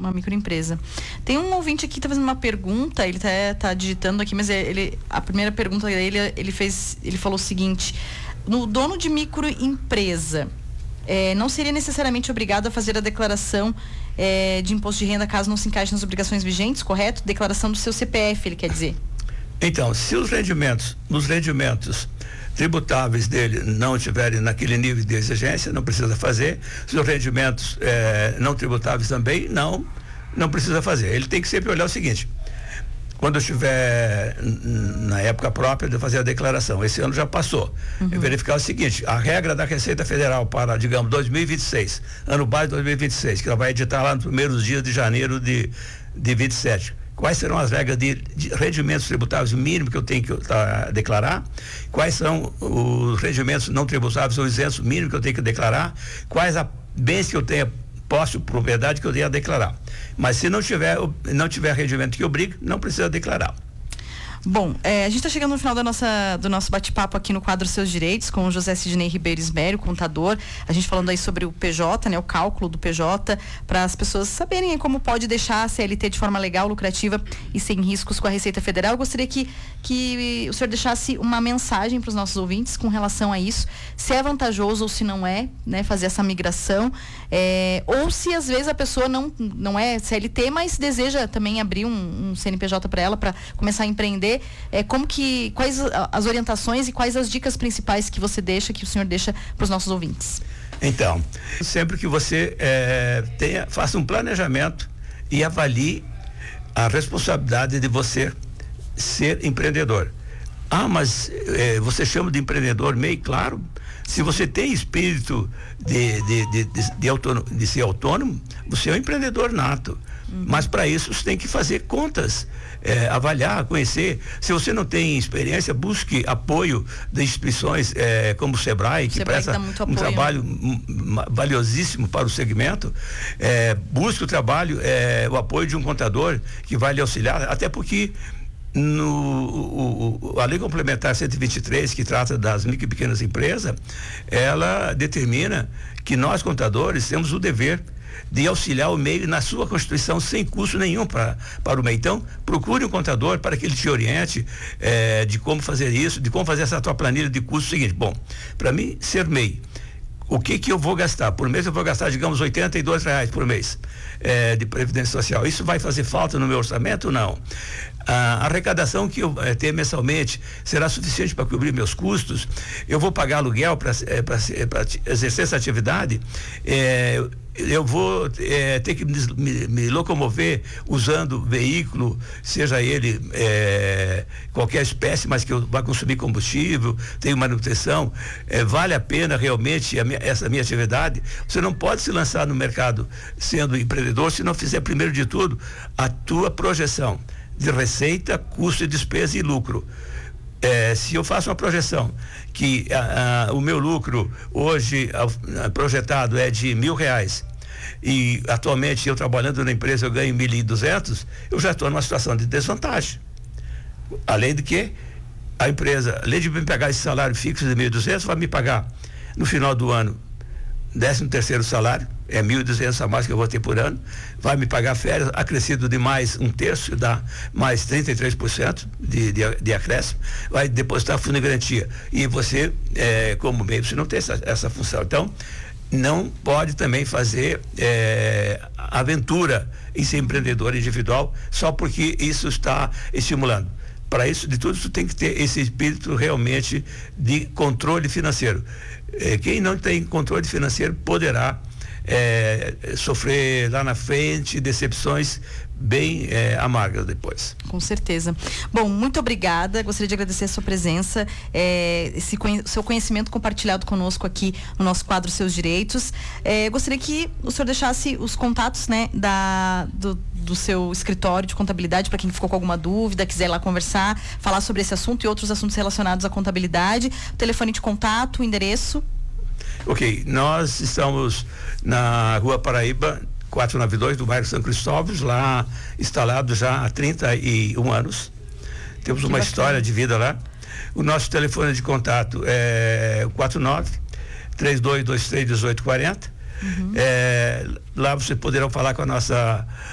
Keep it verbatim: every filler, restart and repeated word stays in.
Uma microempresa. Tem um ouvinte aqui que tá fazendo uma pergunta, ele tá, tá digitando aqui, mas ele, a primeira pergunta dele, ele fez, ele falou o seguinte: no dono de microempresa, é, não seria necessariamente obrigado a fazer a declaração é, de imposto de renda caso não se encaixe nas obrigações vigentes, correto? Declaração do seu C P F, ele quer dizer. Então, se os rendimentos, os rendimentos tributáveis dele não estiverem naquele nível de exigência, não precisa fazer. Se os rendimentos eh, não tributáveis também, não, não precisa fazer. Ele tem que sempre olhar o seguinte: quando eu estiver na época própria de fazer a declaração, esse ano já passou, uhum. é verificar o seguinte: a regra da Receita Federal para, digamos, dois mil e vinte e seis, ano base dois mil e vinte e seis, que ela vai editar lá nos primeiros dias de janeiro de, de vinte e sete. Quais serão as regras de, de rendimentos tributáveis mínimos que eu tenho que uh, declarar? Quais são os rendimentos não tributáveis ou isentos mínimos que eu tenho que declarar? Quais a bens que eu tenha posse ou propriedade que eu tenha a declarar? Mas se não tiver, não tiver rendimento que obrigue, não precisa declarar. Bom, é, a gente está chegando no final da nossa, do nosso bate-papo aqui no quadro Seus Direitos com o José Sidney Ribeiro Ismério, contador. A gente falando aí sobre o P J, né, o cálculo do P J, para as pessoas saberem como pode deixar a C L T de forma legal, lucrativa e sem riscos com a Receita Federal. Eu gostaria que, que o senhor deixasse uma mensagem para os nossos ouvintes com relação a isso, se é vantajoso ou se não é, né, fazer essa migração, é, ou se às vezes a pessoa não, não é C L T, mas deseja também abrir um, um C N P J para ela, para começar a empreender. É, como que, quais as orientações e quais as dicas principais que você deixa, que o senhor deixa para os nossos ouvintes? Então, sempre que você é, tenha, faça um planejamento e avalie a responsabilidade de você ser empreendedor. Ah, mas é, você chama de empreendedor meio claro? Se você tem espírito de, de, de, de, de, autônomo, de ser autônomo, você é um empreendedor nato. Uhum. Mas para isso você tem que fazer contas, é, avaliar, conhecer. Se você não tem experiência, busque apoio de instituições é, como o Sebrae, que Sebrae presta que um trabalho m- m- valiosíssimo para o segmento. É, busque o trabalho, é, o apoio de um contador que vai lhe auxiliar, até porque no o, o, a Lei Complementar cento e vinte e três, que trata das micro e pequenas empresas, ela determina que nós, contadores, temos o dever de auxiliar o meio na sua constituição sem custo nenhum para para o meio. Então, procure um contador para que ele te oriente eh, de como fazer isso, de como fazer essa tua planilha de custo. Seguinte, bom, para mim ser MEI, o que que eu vou gastar? Por mês eu vou gastar, digamos, oitenta e dois reais por mês eh, de previdência social. Isso vai fazer falta no meu orçamento? Não. A arrecadação que eu eh, ter mensalmente será suficiente para cobrir meus custos? Eu vou pagar aluguel para eh, para exercer essa atividade? Eh, eu vou eh, ter que me, me locomover usando veículo, seja ele eh, qualquer espécie, mas que eu vá consumir combustível, tenho manutenção, eh, vale a pena realmente a minha, essa minha atividade? Você não pode se lançar no mercado sendo empreendedor se não fizer, primeiro de tudo, a tua projeção de receita, custo e despesa e lucro. É, se eu faço uma projeção que a, a, o meu lucro hoje a, a, projetado é de mil reais e atualmente eu trabalhando na empresa eu ganho mil e duzentos, eu já estou numa situação de desvantagem. Além de que a empresa, além de me pagar esse salário fixo de mil e duzentos, vai me pagar no final do ano décimo terceiro salário, é mil e duzentos a mais que eu vou ter por ano, vai me pagar férias, acrescido de mais um terço, dá mais trinta e três por cento de, de, de acréscimo, vai depositar fundo de garantia. E você, é, como meio, você não tem essa, essa função. Então, não pode também fazer é, aventura em ser empreendedor individual só porque isso está estimulando. Para isso, de tudo, isso tem que ter esse espírito realmente de controle financeiro. É, quem não tem controle financeiro poderá é, sofrer lá na frente decepções bem é, amargas depois. Com certeza. Bom, muito obrigada. Gostaria de agradecer a sua presença, é, esse conhe- seu conhecimento compartilhado conosco aqui no nosso quadro Seus Direitos. É, gostaria que o senhor deixasse os contatos, né, da, do, do seu escritório de contabilidade para quem ficou com alguma dúvida, quiser ir lá conversar, falar sobre esse assunto e outros assuntos relacionados à contabilidade. O telefone de contato, o endereço. Ok, nós estamos na Rua Paraíba, quatrocentos e noventa e dois, do bairro São Cristóvão, lá instalado já há trinta e um anos. Temos uma história de vida lá. O nosso telefone de contato é quatro nove, três dois dois três, um oito quatro zero. Uhum. É, lá você poderá falar com a nossa